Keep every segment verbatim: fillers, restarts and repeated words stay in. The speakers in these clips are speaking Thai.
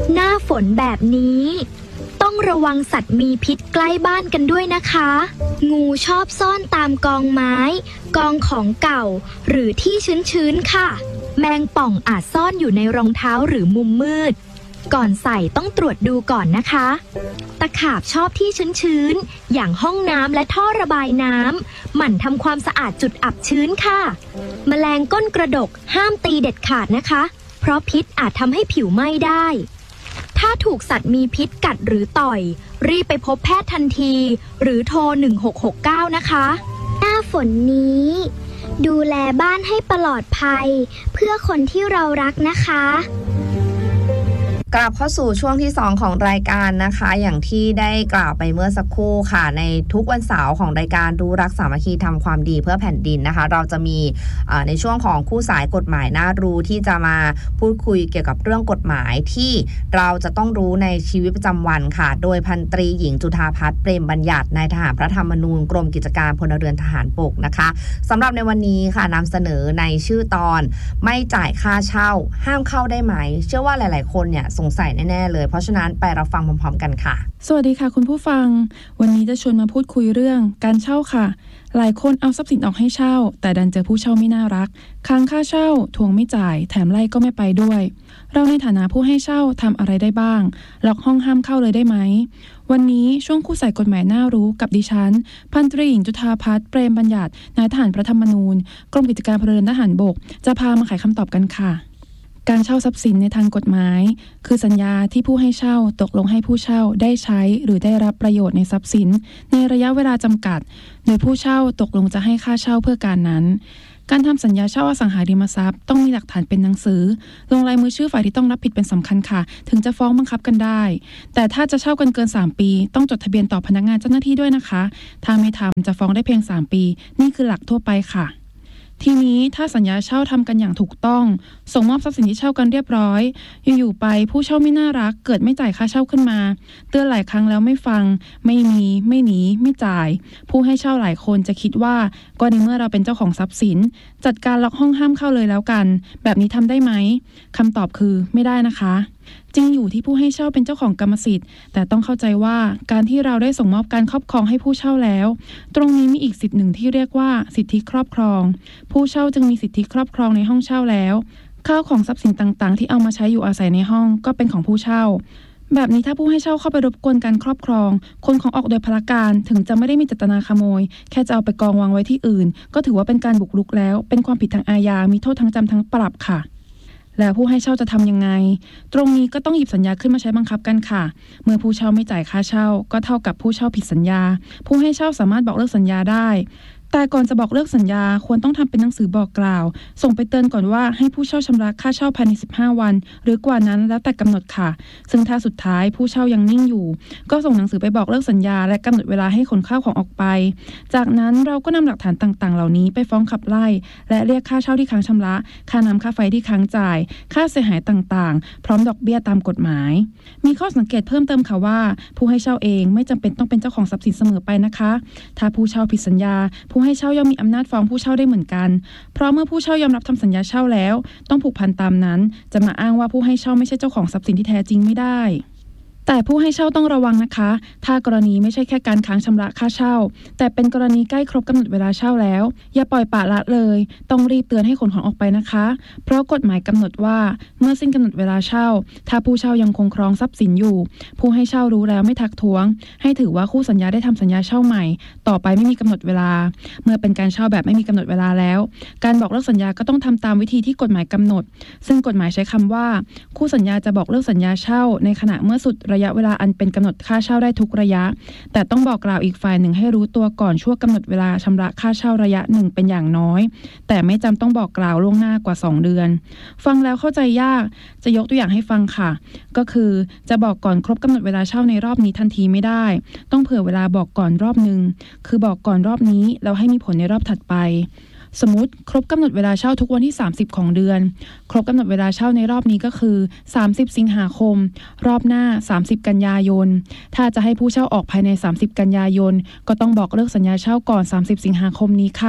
หน้าฝนแบบนี้ต้องระวังสัตว์มีพิษใกล้บ้านกันด้วยนะคะงูชอบซ่อนตามกองไม้กองของเก่าหรือที่ชื้นๆค่ะแมงป่องอาจซ่อนอยู่ในรองเท้าหรือมุมมืดก่อนใส่ต้องตรวจดูก่อนนะคะตะขาบชอบที่ชื้นๆอย่างห้องน้ำและท่อระบายน้ำหมั่นทำความสะอาดจุดอับชื้นค่ะแมลงก้นกระดกห้ามตีเด็ดขาดนะคะเพราะพิษอาจทำให้ผิวไหม้ได้ถ้าถูกสัตว์มีพิษกัดหรือต่อยรีบไปพบแพทย์ทันทีหรือโทรหนึ่งหกหกเก้านะคะหน้าฝนนี้ดูแลบ้านให้ปลอดภัยเพื่อคนที่เรารักนะคะกลับเข้าสู่ช่วงที่สองของรายการนะคะอย่างที่ได้กล่าวไปเมื่อสักครู่ค่ะในทุกวันเสาร์ของรายการรู้รักสามัคคีทำความดีเพื่อแผ่นดินนะคะเราจะมีในช่วงของคู่สายกฎหมายน่ารู้ที่จะมาพูดคุยเกี่ยวกับเรื่องกฎหมายที่เราจะต้องรู้ในชีวิตประจำวันค่ะโดยพันตรีหญิงจุฑาภัทรเปรมบัญญัตินายทหารพระธรรมนูญกรมกิจการพลเรือนทหารบกนะคะสำหรับในวันนี้ค่ะนำเสนอในชื่อตอนไม่จ่ายค่าเช่าห้ามเข้าได้ไหมเชื่อว่าหลายๆคนเนี่ยสงสัยแน่ๆเลยเพราะฉะนั้นไปรับฟังพร้อมๆกันค่ะสวัสดีค่ะคุณผู้ฟังวันนี้จะชวนมาพูดคุยเรื่องการเช่าค่ะหลายคนเอาทรัพย์สินออกให้เช่าแต่ดันเจอผู้เช่าไม่น่ารักค้างค่าเช่าทวงไม่จ่ายแถมไล่ก็ไม่ไปด้วยเราในฐานะผู้ให้เช่าทำอะไรได้บ้างล็อกห้องห้ามเข้าเลยได้ไหมวันนี้ช่วงคู่สายกฎหมายน่ารู้กับดิฉันพันตรีหญิงจุฑาภัทรเปรมบัญญัตินายทหารพระธรรมนูญกรมกิจการพลเรือนทหารบกจะพามาไขคำตอบกันค่ะการเช่าทรัพย์สินในทางกฎหมายคือสัญญาที่ผู้ให้เช่าตกลงให้ผู้เช่าได้ใช้หรือได้รับประโยชน์ในทรัพย์สินในระยะเวลาจำกัดโดยผู้เช่าตกลงจะให้ค่าเช่าเพื่อการนั้นการทำสัญญาเช่าอสังหาริมทรัพย์ต้องมีหลักฐานเป็นหนังสือลงลายมือชื่อฝ่ายที่ต้องรับผิดเป็นสำคัญค่ะถึงจะฟ้องบังคับกันได้แต่ถ้าจะเช่ากันเกินสามปีต้องจดทะเบียนต่อพนักงานเจ้าหน้าที่ด้วยนะคะถ้าไม่ทำจะฟ้องได้เพียงสามปีนี่คือหลักทั่วไปค่ะทีนี้ถ้าสัญญาเช่าทำกันอย่างถูกต้องส่งมอบทรัพย์สินที่เช่ากันเรียบร้อยอยู่ๆไปผู้เช่าไม่น่ารักเกิดไม่จ่ายค่าเช่าขึ้นมาเตือนหลายครั้งแล้วไม่ฟังไม่มีไม่หนีไม่จ่ายผู้ให้เช่าหลายคนจะคิดว่าก็ในเมื่อเราเป็นเจ้าของทรัพย์สินจัดการล็อกห้องห้ามเข้าเลยแล้วกันแบบนี้ทำได้ไหมคำตอบคือไม่ได้นะคะจริงอยู่ที่ผู้ให้เช่าเป็นเจ้าของกรรมสิทธิ์แต่ต้องเข้าใจว่าการที่เราได้ส่งมอบการครอบครองให้ผู้เช่าแล้วตรงนี้มีอีกสิทธิหนึ่งที่เรียกว่าสิทธิครอบครองผู้เช่าจึงมีสิทธิครอบครองในห้องเช่าแล้วข้าวของทรัพย์สินต่างๆที่เอามาใช้อยู่อาศัยในห้องก็เป็นของผู้เช่าแบบนี้ถ้าผู้ให้เช่าเข้าไปรบกวนการครอบครองคนของออกโดยพลการถึงจะไม่ได้มีเจตนาขโมยแค่จะเอาไปกองวางไว้ที่อื่นก็ถือว่าเป็นการบุกรุกแล้วเป็นความผิดทางอาญามีโทษทั้งจำทั้งปรับค่ะแล้วผู้ให้เช่าจะทำยังไงตรงนี้ก็ต้องหยิบสัญญาขึ้นมาใช้บังคับกันค่ะเมื่อผู้เช่าไม่จ่ายค่าเช่าก็เท่ากับผู้เช่าผิดสัญญาผู้ให้เช่าสามารถบอกเลิกสัญญาได้แต่ก่อนจะบอกเลิกสัญญาควรต้องทำเป็นหนังสือบอกกล่าวส่งไปเตือนก่อนว่าให้ผู้เช่าชำระค่าเช่าภายในสิบห้าวันหรือกว่านั้นแล้วแต่กำหนดค่ะซึ่งถ้าสุดท้ายผู้เช่ายังนิ่งอยู่ก็ส่งหนังสือไปบอกเลิกสัญญาและกำหนดเวลาให้ขนข้าวของออกไปจากนั้นเราก็นำหลักฐานต่างๆเหล่านี้ไปฟ้องขับไล่และเรียกค่าเช่าที่ค้างชำระค่าน้ำค่าไฟที่ค้างจ่ายค่าเสียหายต่างๆพร้อมดอกเบี้ยตามกฎหมายมีข้อสังเกตเพิ่มเติมค่ะว่าผู้ให้เช่าเองไม่จำเป็นต้องเป็นเจ้าของทรัพย์สินเสมอไปนะคะถ้าผู้เช่าผิดสัญญาผู้ให้เช่ายังมีอำนาจฟ้องผู้เช่าได้เหมือนกันเพราะเมื่อผู้เช่ายอมรับทำสัญญาเช่าแล้วต้องผูกพันตามนั้นจะมาอ้างว่าผู้ให้เช่าไม่ใช่เจ้าของทรัพย์สินที่แท้จริงไม่ได้แต่ผู้ให้เช่าต้องระวังนะคะถ้ากรณีไม่ใช่แค่การค้างชำระค่าเช่าแต่เป็นกรณีใกล้ครบกำหนดเวลาเช่าแล้วอย่าปล่อยปละละเลยต้องรีบเตือนให้ขนของออกไปนะคะเพราะกฎหมายกำหนดว่าเมื่อสิ้นกำหนดเวลาเช่าถ้าผู้เช่ายังคงครองทรัพย์สินอยู่ผู้ให้เช่ารู้แล้วไม่ทักท้วงให้ถือว่าคู่สัญญาได้ทำสัญญาเช่าใหม่ต่อไปไม่มีกำหนดเวลาเมื่อเป็นการเช่าแบบไม่มีกำหนดเวลาแล้วการบอกเลิกสัญญาก็ต้องทำตามวิธีที่กฎหมายกำหนดซึ่งกฎหมายใช้คำว่าคู่สัญญาจะบอกเลิกสัญญาเช่าในขณะเมื่อสุดระยะเวลาอันเป็นกำหนดค่าเช่าได้ทุกระยะแต่ต้องบอกกล่าวอีกฝ่ายหนึ่งให้รู้ตัวก่อนช่วงกำหนดเวลาชำระค่าเช่าระยะหนึ่งเป็นอย่างน้อยแต่ไม่จำต้องบอกกล่าวล่วงหน้ากว่าสองเดือนฟังแล้วเข้าใจยากจะยกตัวอย่างให้ฟังค่ะก็คือจะบอกก่อนครบกำหนดเวลาเช่าในรอบนี้ทันทีไม่ได้ต้องเผื่อเวลาบอกก่อนรอบนึงคือบอกก่อนรอบนี้แล้วให้มีผลในรอบถัดไปสมมุติครบกำหนดเวลาเช่าทุกวันที่สามสิบของเดือนครบกำหนดเวลาเช่าในรอบนี้ก็คือสามสิบสิงหาคมรอบหน้าสามสิบกันยายนถ้าจะให้ผู้เช่าออกภายในสามสิบกันยายนก็ต้องบอกเลิกสัญญาเช่าก่อนสามสิบสิงหาคมนี้ค่ะ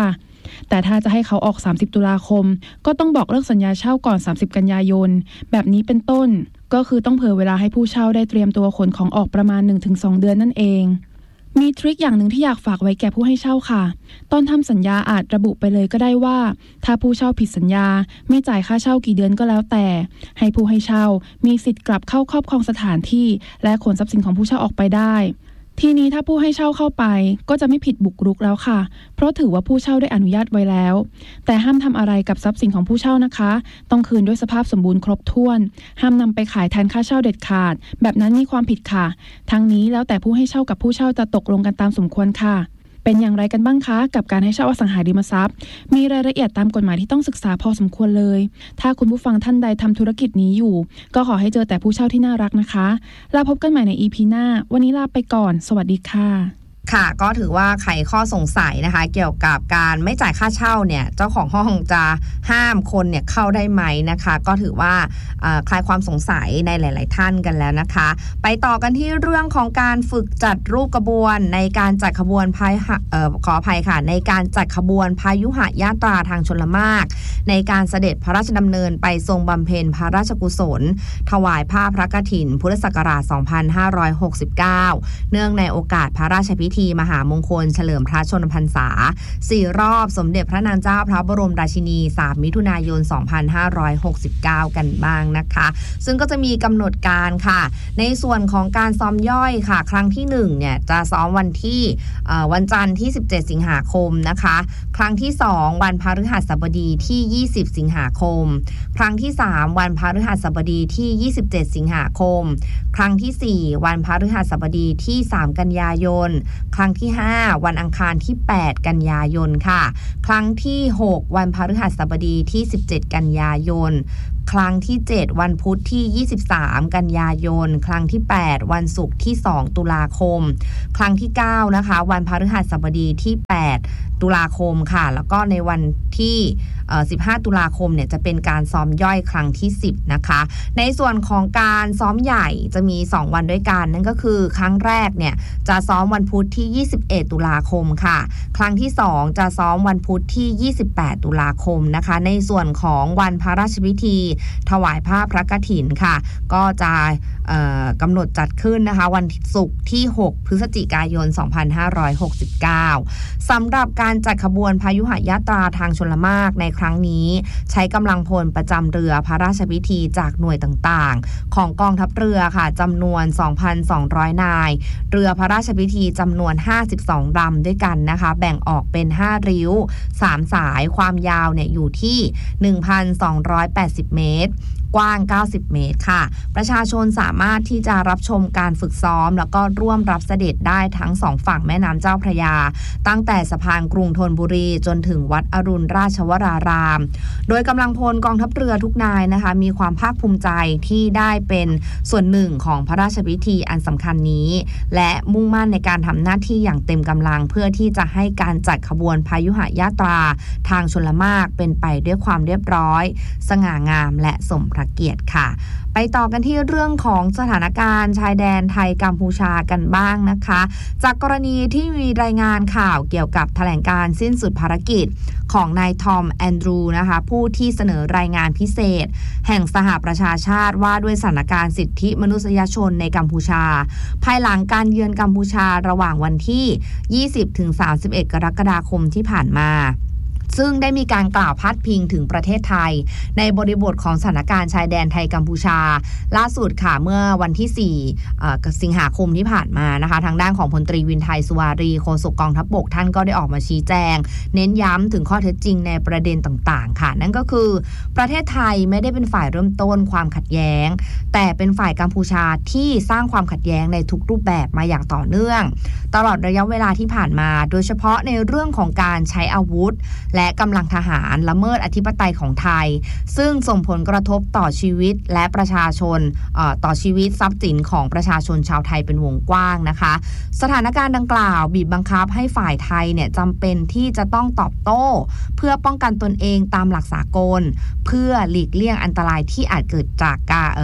แต่ถ้าจะให้เขาออกสามสิบตุลาคมก็ต้องบอกเลิกสัญญาเช่าก่อนสามสิบกันยายนแบบนี้เป็นต้นก็คือต้องเผื่อเวลาให้ผู้เช่าได้เตรียมตัวขนของออกประมาณ หนึ่งถึงสอง เดือนนั่นเองมีทริคอย่างหนึ่งที่อยากฝากไว้แก่ผู้ให้เช่าค่ะตอนทำสัญญาอาจระบุไปเลยก็ได้ว่าถ้าผู้เช่าผิดสัญญาไม่จ่ายค่าเช่ากี่เดือนก็แล้วแต่ให้ผู้ให้เช่ามีสิทธิ์กลับเข้าครอบครองสถานที่และขนทรัพย์สินของผู้เช่าออกไปได้ทีนี้ถ้าผู้ให้เช่าเข้าไปก็จะไม่ผิดบุกรุกแล้วค่ะเพราะถือว่าผู้เช่าได้อนุญาตไว้แล้วแต่ห้ามทำอะไรกับทรัพย์สินของผู้เช่านะคะต้องคืนด้วยสภาพสมบูรณ์ครบถ้วนห้ามนำไปขายแทนค่าเช่าเด็ดขาดแบบนั้นมีความผิดค่ะทั้งนี้แล้วแต่ผู้ให้เช่ากับผู้เช่าจะตกลงกันตามสมควรค่ะเป็นอย่างไรกันบ้างคะกับการให้เช่าอสังหาริมทรัพย์มีรายละเอียดตามกฎหมายที่ต้องศึกษาพอสมควรเลยถ้าคุณผู้ฟังท่านใดทำธุรกิจนี้อยู่ก็ขอให้เจอแต่ผู้เช่าที่น่ารักนะคะแล้วพบกันใหม่ใน อี พี หน้าวันนี้ลาไปก่อนสวัสดีค่ะค่ะก็ถือว่าไขข้อสงสัยนะคะเกี่ยวกับการไม่จ่ายค่าเช่าเนี่ยเจ้าของห้องจะห้ามคนเนี่ยเข้าได้ไหมนะคะก็ถือว่าคลายความสงสัยในหลายๆท่านกันแล้วนะคะไปต่อกันที่เรื่องของการฝึกจัดรูปกระบวนในการจัดขบวนพายเอ่อขออภัยค่ะในการจัดขบวนพายุหญาตราทางชลมารในการเสด็จพระราชดำเนินไปทรงบำเพ็ญพระราชกุศลถวายผ้าพระกฐินพุทธศักราชสองพันห้าร้อยหกสิบเก้าเนื่องในโอกาสพระราชพิธีมหามงคลเฉลิมพระชนมพรรษาสี่รอบสมเด็จพระนางเจ้าพระบรมราชินีสามมิถุนายนสองพันห้าร้อยหกสิบเก้ากันบ้างนะคะซึ่งก็จะมีกำหนดการค่ะในส่วนของการซ้อมย่อยค่ะครั้งที่หนึ่งเนี่ยจะซ้อมวันที่วันจันทร์ที่สิบเจ็ดสิงหาคมนะคะครั้งที่สองวันพฤหัสบดีที่ยี่สิบสิงหาคมครั้งที่สามวันพฤหัสบดีที่ยี่สิบเจ็ดสิงหาคมครั้งที่สี่วันพฤหัสบดีที่สามกันยายนครั้งที่ห้าวันอังคารที่แปดกันยายนค่ะครั้งที่หกวันพฤหัสบดีที่สิบเจ็ดกันยายนครั้งที่เจ็ดวันพุธที่ยี่สิบสามกันยายนครั้งที่แปดวันศุกร์ที่สองตุลาคมครั้งที่เก้านะคะวันพฤหัสบดีที่แปดตุลาคมค่ะแล้วก็ในวันที่สิบห้าตุลาคมเนี่ยจะเป็นการซ้อมย่อยครั้งที่สิบนะคะในส่วนของการซ้อมใหญ่จะมีสองวันด้วยกันนั่นก็คือครั้งแรกเนี่ยจะซ้อมวันพุธที่ยี่สิบเอ็ดตุลาคมค่ะครั้งที่สองจะซ้อมวันพุธที่ยี่สิบแปดตุลาคมนะคะในส่วนของวันพระราชพิธีถวายผ้าพระกฐินค่ะก็จะกำหนดจัดขึ้นนะคะวันศุกร์ที่หกพฤศจิกายนสองพันห้าร้อยหกสิบเก้าสำหรับการจัดขบวนพายุหญาตราทางชลมารในครั้งนี้ใช้กำลังพลประจำเรือพระราชพิธีจากหน่วยต่างๆของกองทัพเรือค่ะจำนวน สองพันสองร้อย นายเรือพระราชพิธีจำนวนห้าสิบสองลำด้วยกันนะคะแบ่งออกเป็นห้าริ้วสามสายความยาวเนี่ยอยู่ที่ หนึ่งพันสองร้อยแปดสิบ เมตรกว้างเก้าสิบเมตรค่ะประชาชนสามารถที่จะรับชมการฝึกซ้อมแล้วก็ร่วมรับเสด็จได้ทั้งสองฝั่งแม่น้ำเจ้าพระยาตั้งแต่สะพานกรุงธนบุรีจนถึงวัดอรุณราชวรารามโดยกำลังพลกองทัพเรือทุกนายนะคะมีความภาคภูมิใจที่ได้เป็นส่วนหนึ่งของพระราชพิธีอันสำคัญนี้และมุ่งมั่นในการทำหน้าที่อย่างเต็มกำลังเพื่อที่จะให้การจัดขบวนพายุหญาตราทางชลมารเป็นไปด้วยความเรียบร้อยสง่างามและสมพระเกียรติค่ะไปต่อกันที่เรื่องของสถานการณ์ชายแดนไทยกัมพูชากันบ้างนะคะจากกรณีที่มีรายงานข่าวเกี่ยวกับแถลงการสิ้นสุดภารกิจของนายทอมแอนดรูนะคะผู้ที่เสนอรายงานพิเศษแห่งสหประชาชาติว่าด้วยสถานการณ์สิทธิมนุษยชนในกัมพูชาภายหลังการเยือนกัมพูชาระหว่างวันที่ ยี่สิบถึงสามสิบเอ็ด กรกฎาคมที่ผ่านมาซึ่งได้มีการกล่าวพาดพิงถึงประเทศไทยในบริบทของสถานการณ์ชายแดนไทยกัมพูชาล่าสุดค่ะเมื่อวันที่สี่สิงหาคมที่ผ่านมานะคะทางด้านของพลตรีวินไทยสุวารีโฆษกกองทัพบกท่านก็ได้ออกมาชี้แจงเน้นย้ำถึงข้อเท็จจริงในประเด็นต่างๆค่ะนั่นก็คือประเทศไทยไม่ได้เป็นฝ่ายเริ่มต้นความขัดแย้งแต่เป็นฝ่ายกัมพูชาที่สร้างความขัดแย้งในทุกรูปแบบมาอย่างต่อเนื่องตลอดระยะเวลาที่ผ่านมาโดยเฉพาะในเรื่องของการใช้อาวุธและกำลังทหารละเมิดอธิปไตยของไทยซึ่งส่งผลกระทบต่อชีวิตและประชาชนต่อชีวิตทรัพย์สินของประชาชนชาวไทยเป็นวงกว้างนะคะสถานการณ์ดังกล่าวบีบบังคับให้ฝ่ายไทยเนี่ยจำเป็นที่จะต้องตอบโต้เพื่อป้องกันตนเองตามหลักสากลเพื่อหลีกเลี่ยงอันตรายที่อาจเกิดจากการเอ่อ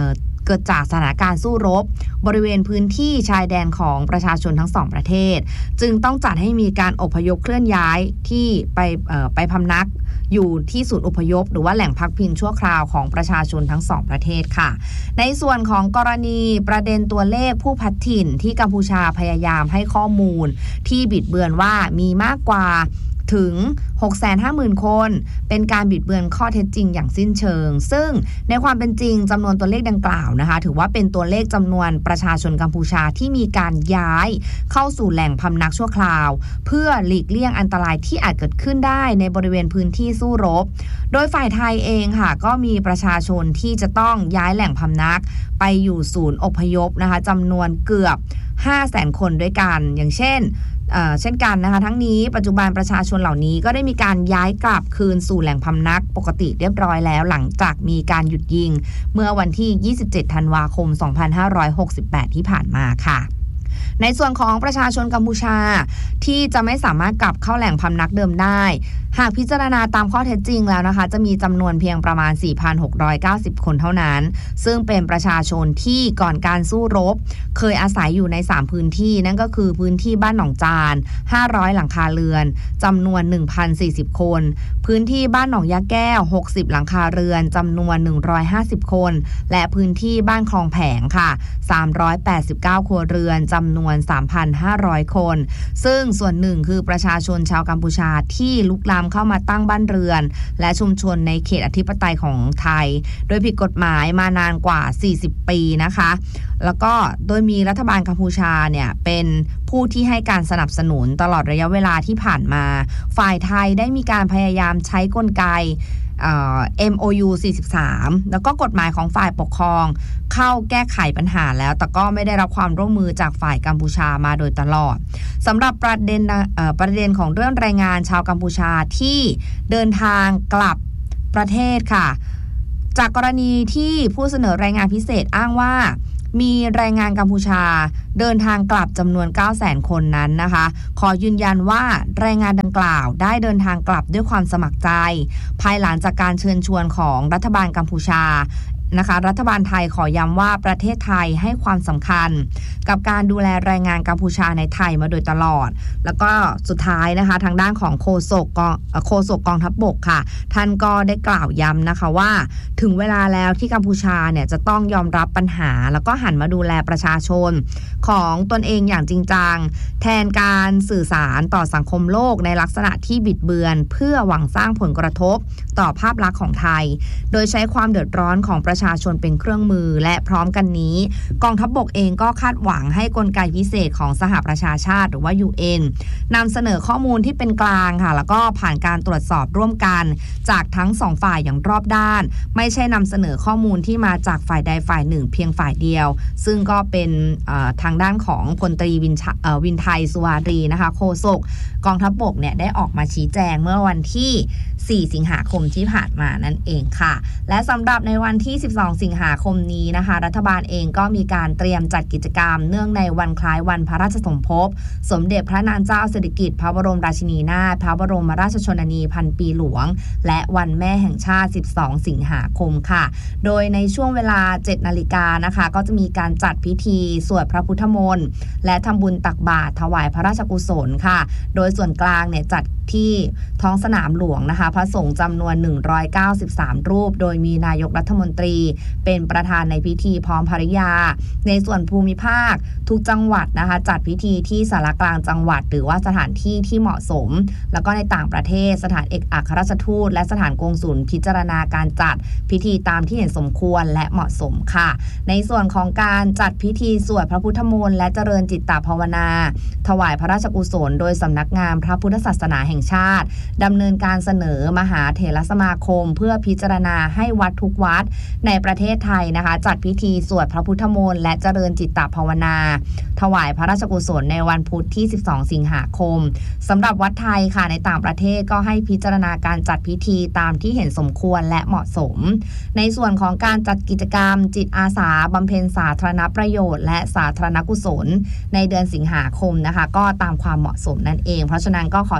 เกิดจากสถานการณ์สู้รบบริเวณพื้นที่ชายแดนของประชาชนทั้งสองประเทศจึงต้องจัดให้มีการอพยพเคลื่อนย้ายที่ไปเอ่อไปพำนักอยู่ที่ศูนย์อพยพหรือว่าแหล่งพักพิงชั่วคราวของประชาชนทั้งสองประเทศค่ะในส่วนของกรณีประเด็นตัวเลขผู้พัดถิ่นที่กัมพูชาพยายามให้ข้อมูลที่บิดเบือนว่ามีมากกว่าถึง หกแสนห้าหมื่น คนเป็นการบิดเบือนข้อเท็จจริงอย่างสิ้นเชิงซึ่งในความเป็นจริงจำนวนตัวเลขดังกล่าวนะคะถือว่าเป็นตัวเลขจำนวนประชาชนกัมพูชาที่มีการย้ายเข้าสู่แหล่งพำนักชั่วคราวเพื่อหลีกเลี่ยงอันตรายที่อาจเกิดขึ้นได้ในบริเวณพื้นที่สู้รบโดยฝ่ายไทยเองค่ะก็มีประชาชนที่จะต้องย้ายแหล่งพำนักไปอยู่ศูนย์อพยพนะคะจำนวนเกือบ ห้าแสน คนด้วยกันอย่างเช่นเช่นกันนะคะทั้งนี้ปัจจุบันประชาชนเหล่านี้ก็ได้มีการย้ายกลับคืนสู่แหล่งพำนักปกติเรียบร้อยแล้วหลังจากมีการหยุดยิงเมื่อวันที่ยี่สิบเจ็ดธันวาคมสองพันห้าร้อยหกสิบแปดที่ผ่านมาค่ะในส่วนของประชาชนกัมพูชาที่จะไม่สามารถกลับเข้าแหล่งพำนักเดิมได้หากพิจารณาตามข้อเท็จจริงแล้วนะคะจะมีจำนวนเพียงประมาณ สี่พันหกร้อยเก้าสิบ คนเท่านั้นซึ่งเป็นประชาชนที่ก่อนการสู้รบเคยอาศัยอยู่ในสามพื้นที่นั่นก็คือพื้นที่บ้านหนองจานห้าร้อยหลังคาเรือนจำนวน หนึ่งพันสี่สิบ คนพื้นที่บ้านหนองยาแก้วหกสิบหลังคาเรือนจำนวนหนึ่งร้อยห้าสิบคนและพื้นที่บ้านคลองแผงค่ะสามร้อยแปดสิบเก้าครัวเรือนจำนวน สามพันห้าร้อย คนซึ่งส่วนหนึ่งคือประชาชนชาวกัมพูชาที่ลุกลามเข้ามาตั้งบ้านเรือนและชุมชนในเขตอธิปไตยของไทยโดยผิดกฎหมายมานานกว่าสี่สิบปีนะคะแล้วก็โดยมีรัฐบาลกัมพูชาเนี่ยเป็นผู้ที่ให้การสนับสนุนตลอดระยะเวลาที่ผ่านมาฝ่ายไทยได้มีการพยายามใช้กลไกเอ่อ เอ็ม โอ ยู สี่สิบสามแล้วก็กฎหมายของฝ่ายปกครองเข้าแก้ไขปัญหาแล้วแต่ก็ไม่ได้รับความร่วมมือจากฝ่ายกัมพูชามาโดยตลอดสำหรับประเด็นเอ่อประเด็นของเรื่องแรงงานชาวกัมพูชาที่เดินทางกลับประเทศค่ะจากกรณีที่ผู้เสนอรายงานพิเศษอ้างว่ามีแรงงานกัมพูชาเดินทางกลับจำนวน เก้าแสน คนนั้นนะคะขอยืนยันว่าแรงงานดังกล่าวได้เดินทางกลับด้วยความสมัครใจภายหลังจากการเชิญชวนของรัฐบาลกัมพูชานะคะรัฐบาลไทยขอย้ำว่าประเทศไทยให้ความสำคัญกับการดูแลแรงงานกัมพูชาในไทยมาโดยตลอดแล้วก็สุดท้ายนะคะทางด้านของโฆษกกองโฆษกกองทัพบกค่ะท่านก็ได้กล่าวย้ำนะคะว่าถึงเวลาแล้วที่กัมพูชาเนี่ยจะต้องยอมรับปัญหาแล้วก็หันมาดูแลประชาชนของตนเองอย่างจริงจังแทนการสื่อสารต่อสังคมโลกในลักษณะที่บิดเบือนเพื่อหวังสร้างผลกระทบต่อภาพลักษณ์ของไทยโดยใช้ความเดือดร้อนของประชาชนเป็นเครื่องมือและพร้อมกันนี้กองทัพบกเองก็คาดหวังให้กลไกพิเศษของสหประชาชาติหรือว่า ยู เอ็น นำเสนอข้อมูลที่เป็นกลางค่ะแล้วก็ผ่านการตรวจสอบร่วมกันจากทั้งสองฝ่ายอย่างรอบด้านไม่ใช่นำเสนอข้อมูลที่มาจากฝ่ายใดฝ่ายหนึ่งเพียงฝ่ายเดียวซึ่งก็เป็นทางด้านของพลตรีวินวินไทยสุวารีนะคะโฆษกกองทัพบกเนี่ยได้ออกมาชี้แจงเมื่อวันที่สี่สิงหาคมที่ผ่านมานั่นเองค่ะและสำหรับในวันที่สิบสองสิงหาคมนี้นะคะรัฐบาลเองก็มีการเตรียมจัดกิจกรรมเนื่องในวันคล้ายวันพระราชสมภพสมเด็จพระนางเจ้าสิริกิติ์พระบรมราชินีนาถพระบรมราชชนนีพันปีหลวงและวันแม่แห่งชาติสิบสองสิงหาคมค่ะโดยในช่วงเวลา เจ็ดนาฬิกานะคะก็จะมีการจัดพิธีสวดพระพุทธมนต์และทำบุญตักบาตรถวายพระราชกุศลค่ะโดยส่วนกลางเนี่ยจัดที่ท้องสนามหลวงนะคะพระสงฆ์จำนวนหนึ่งร้อยเก้าสิบสามรูปโดยมีนายกรัฐมนตรีเป็นประธานในพิธีพร้อมภริยาในส่วนภูมิภาคทุกจังหวัดนะคะจัดพิธีที่ศาลากลางจังหวัดหรือว่าสถานที่ที่เหมาะสมแล้วก็ในต่างประเทศสถานเอกอัครราชทูตและสถานกงสุลพิจารณาการจัดพิธีตามที่เห็นสมควรและเหมาะสมค่ะในส่วนของการจัดพิธีสวดพระพุทธมนต์และเจริญจิตตภาวนาถวายพระราชกุศลโดยสำนักงานพระพุทธศาสนาแห่งชาติดำเนินการเสนอมหาเถรสมาคมเพื่อพิจารณาให้วัดทุกวัดในประเทศไทยนะคะจัดพิธีสวดพระพุทธมนต์และเจริญจิตตภาวนาถวายพระราชกุศลในวันพุธที่สิบสองสิงหาคมสำหรับวัดไทยค่ะในต่างประเทศก็ให้พิจารณาการจัดพิธีตามที่เห็นสมควรและเหมาะสมในส่วนของการจัดกิจกรรมจิตอาสาบำเพ็ญสาธารณประโยชน์และสาธารณกุศลในเดือนสิงหาคมนะคะก็ตามความเหมาะสมนั่นเองเพราะฉะนั้นก็ขอเชิญช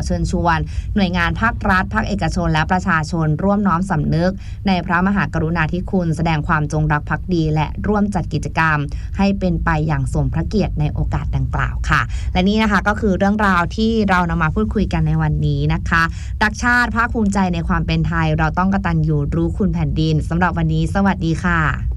วนหน่วยงานภาครัฐภาคเอกชนและประชาชนร่วมน้อมสำนึกในพระมหากรุณาธิคุณแสดงความจงรักภักดีและร่วมจัดกิจกรรมให้เป็นไปอย่างสมพระเกียรติในโอกาสดังกล่าวค่ะและนี่นะคะก็คือเรื่องราวที่เรานำมาพูดคุยกันในวันนี้นะคะรักชาติภาคภูมิใจในความเป็นไทยเราต้องกตัญญูรู้คุณแผ่นดินสำหรับวันนี้สวัสดีค่ะ